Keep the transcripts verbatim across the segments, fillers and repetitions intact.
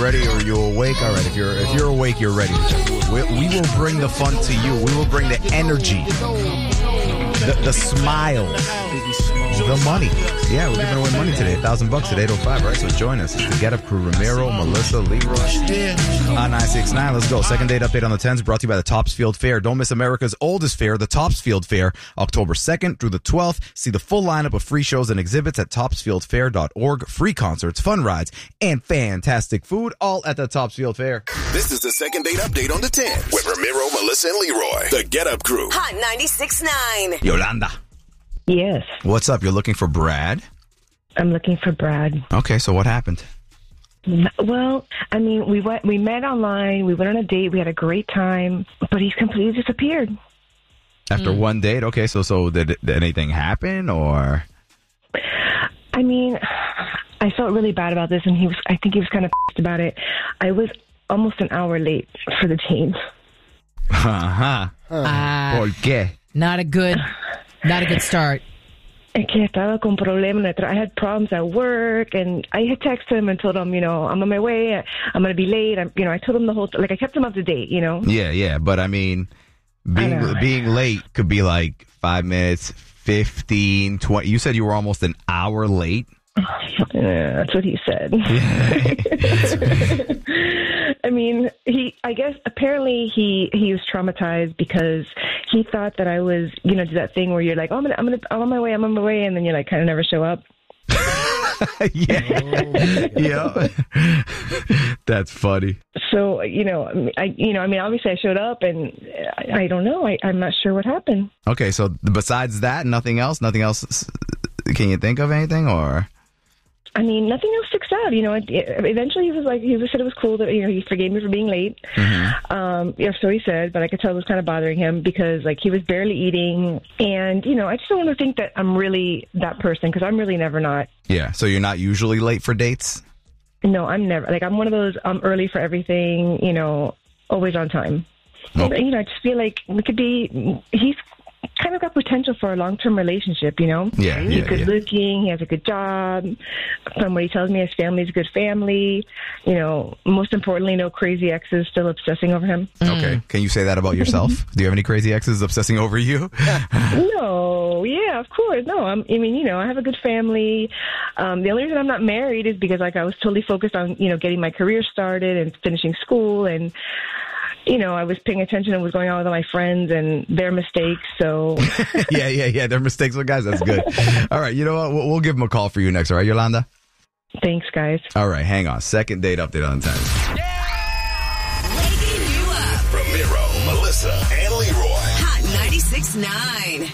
ready or are you awake? All right, if you're if you're awake, you're ready. We, we will bring the fun to you. We will bring the energy, the, the smiles, the money. Yeah, we're giving away money today. A thousand bucks at eight oh five, right? So join us. It's the Get Up Crew. Ramiro, Melissa, Leroy. On nine six nine, let's go. Second date update on the tens brought to you by the Topsfield Fair. Don't miss America's oldest fair, the Topsfield Fair, October second through the twelfth. See the full lineup of free shows and exhibits at topsfield fair dot org. Free concerts, fun rides, and fantastic food, all at the Topsfield Fair. This is the second date update on the tens with Ramiro, Melissa, and Leroy. The Get Up Crew. Hot ninety-six point nine. Yolanda. Yes. What's up? You're looking for Brad? I'm looking for Brad. Okay, so what happened? Well, I mean, we went, we met online. We went on a date. We had a great time, but he's completely disappeared. After mm. one date? Okay, so so did, did anything happen or? I mean, I felt really bad about this, and he was. I think he was kind of pissed about it. I was almost an hour late for the date. Uh-huh. Uh, ¿Por qué? Not a good, not a good start. Es que estaba con problemas. I had problems at work, and I had texted him and told him, you know, I'm on my way. I'm going to be late. I'm, you know, I told him the whole, like, I kept him up to date, you know? Yeah, yeah. But, I mean, being I being late could be like five minutes, fifteen, twenty. You said you were almost an hour late? Yeah, that's what he said. I mean, he, I guess, apparently he, he was traumatized because he thought that I was, you know, do that thing where you're like, oh, I'm, gonna, I'm, gonna, I'm on my way, I'm on my way, and then you like kind of never show up. yeah. yeah. That's funny. So, you know, I, you know, I mean, obviously I showed up and I, I don't know. I, I'm not sure what happened. Okay. So besides that, nothing else, nothing else. Can you think of anything or? I mean, nothing else sticks out. You know, it, it, eventually he was like, he said it was cool that, you know, he forgave me for being late. Mm-hmm. Um, yeah, so he said, but I could tell it was kind of bothering him because, like, he was barely eating. And, you know, I just don't want to think that I'm really that person because I'm really never not. Yeah, so you're not usually late for dates? No, I'm never. Like, I'm one of those, I'm early for everything, you know, always on time. Nope. And, you know, I just feel like we could be, he's kind of got potential for a long-term relationship, you know? Yeah, He's yeah, good yeah. looking, he has a good job. From what he tells me, his family's a good family. You know, most importantly, no crazy exes still obsessing over him. Okay. Can you say that about yourself? Do you have any crazy exes obsessing over you? No, yeah, of course. No, I'm, I mean, you know, I have a good family. Um, the only reason I'm not married is because, like, I was totally focused on, you know, getting my career started and finishing school, and you know, I was paying attention to what was going on with all my friends and their mistakes, so... yeah, yeah, yeah, their mistakes. Well, guys, that's good. All right, you know what? We'll, we'll give them a call for you next, all right, Yolanda? Thanks, guys. All right, hang on. Second date update on time. Yeah! Waking you up. Ramiro, Melissa, and Leroy. Hot ninety-six point nine.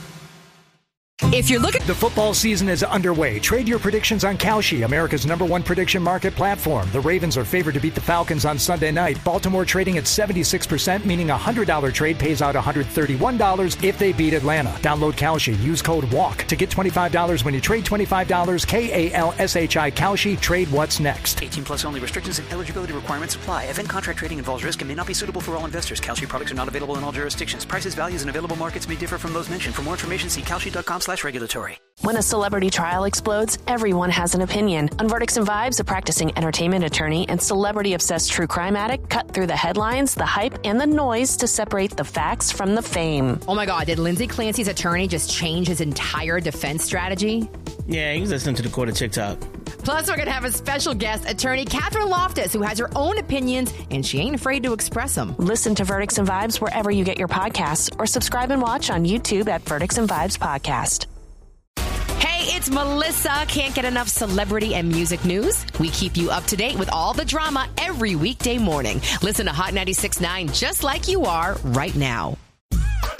If you're looking... The football season is underway. Trade your predictions on Kalshi, America's number one prediction market platform. The Ravens are favored to beat the Falcons on Sunday night. Baltimore trading at seventy-six percent, meaning a one hundred dollars trade pays out one hundred thirty-one dollars if they beat Atlanta. Download Kalshi. Use code WALK to get twenty-five dollars when you trade twenty-five dollars. K A L S H I Kalshi. Trade what's next. eighteen plus only. Restrictions and eligibility requirements apply. Event contract trading involves risk and may not be suitable for all investors. Kalshi products are not available in all jurisdictions. Prices, values, and available markets may differ from those mentioned. For more information, see kalshi.com slash regulatory. When a celebrity trial explodes, everyone has an opinion. On Verdicts and Vibes, a practicing entertainment attorney and celebrity-obsessed true crime addict cut through the headlines, the hype, and the noise to separate the facts from the fame. Oh my God, did Lindsay Clancy's attorney just change his entire defense strategy? Yeah, he's listening to the court of TikTok. Plus, we're going to have a special guest, attorney Catherine Loftus, who has her own opinions, and she ain't afraid to express them. Listen to Verdicts and Vibes wherever you get your podcasts, or subscribe and watch on YouTube at Verdicts and Vibes Podcast. Hey, it's Melissa. Can't get enough celebrity and music news? We keep you up to date with all the drama every weekday morning. Listen to Hot ninety-six point nine just like you are right now.